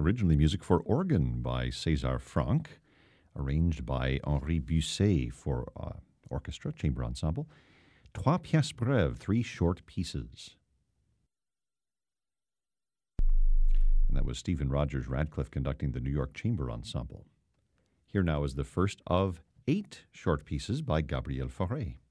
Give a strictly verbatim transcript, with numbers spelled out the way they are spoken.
originally music for organ by César Franck, arranged by Henri Busset for uh, orchestra, chamber ensemble. Trois pièces brèves, three short pieces. And that was Stephen Rogers Radcliffe conducting the New York Chamber Ensemble. Here now is the first of eight short pieces by Gabriel Fauré.